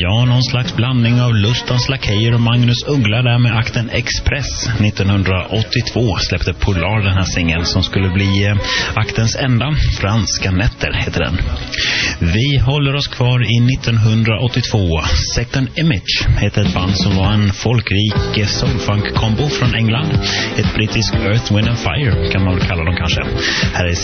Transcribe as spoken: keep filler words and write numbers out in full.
Ja, någon slags blandning av Lustans Lakejer och Magnus Uggla där med akten Express. nittonhundraåttiotvå släppte Polar den här singeln som skulle bli eh, aktens enda. Franska nätter heter den. Vi håller oss kvar i nittonhundraåttiotvå. Second Image heter ett band som var en folkrik soulfunk-kombo från England. Ett brittiskt Earth, Wind and Fire kan man väl kalla dem kanske. Här är